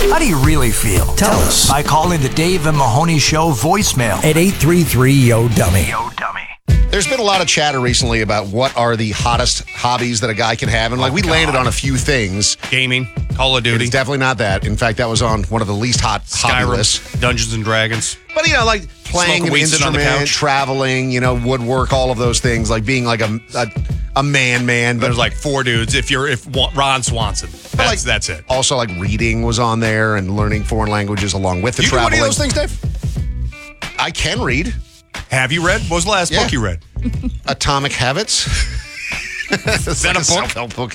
How do you really feel? Tell us by calling the Dave and Mahoney Show voicemail at 833-YO-DUMMY. Yo, dummy. There's been a lot of chatter recently about what are the hottest hobbies that a guy can have. And we landed on a few things. Gaming, Call of Duty. It's definitely not that. In fact, that was on one of the least hot hobby lists. Skyrim, Dungeons and Dragons. But, like playing an instrument, traveling, woodwork, all of those things, like being like a man. But There's like 4 dudes. If Ron Swanson, that's it. Also, like reading was on there and learning foreign languages along with the You do traveling. any of those things, Dave? I can read. Have you read? What was the last book you read? Atomic Habits. Is that a book? Self-help book.